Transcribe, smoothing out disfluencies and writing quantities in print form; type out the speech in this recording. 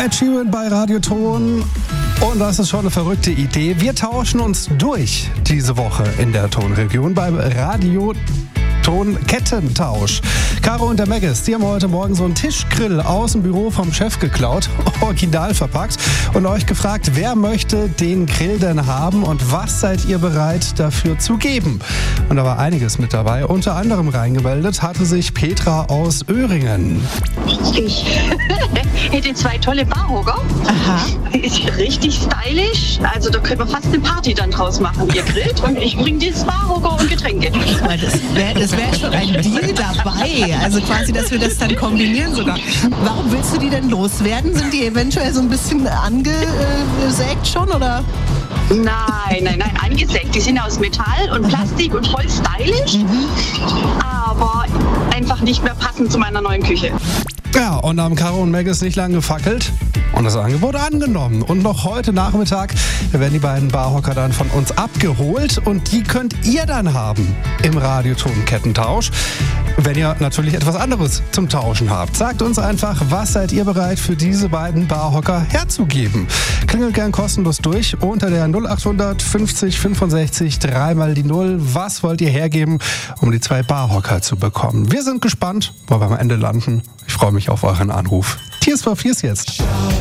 Ed Sheeran bei Radioton. Und das ist schon eine verrückte Idee. Wir tauschen uns durch diese Woche in der Tonregion beim Radioton-Kettentausch. Caro und der Maggis, die haben heute Morgen so einen Tischgrill aus dem Büro vom Chef geklaut, original verpackt und euch gefragt, wer möchte den Grill denn haben und was seid ihr bereit dafür zu geben? Und da war einiges mit dabei. Unter anderem reingemeldet hatte sich Petra aus Öhringen. Ich hätte 2 tolle Barhocker. Aha. Ist richtig stylisch. Also da könnte man fast eine Party dann draus machen. Ihr grillt und ich bringe dieses Barhocker und Getränke. Aber das wäre schon ein Deal dabei. Also quasi, dass wir das dann kombinieren sogar. Warum willst du die denn loswerden? Sind die eventuell so ein bisschen angesägt schon, oder? Nein, angesägt. Die sind aus Metall und Plastik und voll stylisch. Aber einfach nicht mehr passend zu meiner neuen Küche. Ja, und haben Caro und Maggis nicht lange gefackelt und das Angebot angenommen. Und noch heute Nachmittag werden die beiden Barhocker dann von uns abgeholt und die könnt ihr dann haben im Radioton-Kettentausch. Wenn ihr natürlich etwas anderes zum Tauschen habt, sagt uns einfach, was seid ihr bereit für diese beiden Barhocker herzugeben. Klingelt gern kostenlos durch unter der 0800 50 65 3 mal die 0. Was wollt ihr hergeben, um die 2 Barhocker zu bekommen? Wir sind gespannt, wo wir am Ende landen. Ich freue mich auf euren Anruf. Tears for Fears jetzt.